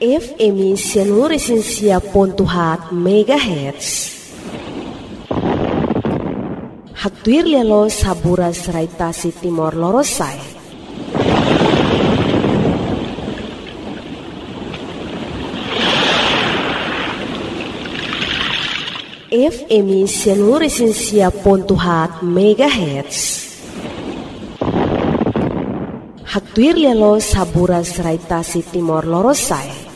FM seluruh Resensia Pontuhat MHz. Haktuir lelo sabura seraitasi Timor Lorosai. FM seluruh Resensia Pontuhat MHz. Haktuir lelo sabura seraitasi Timor Lorosai.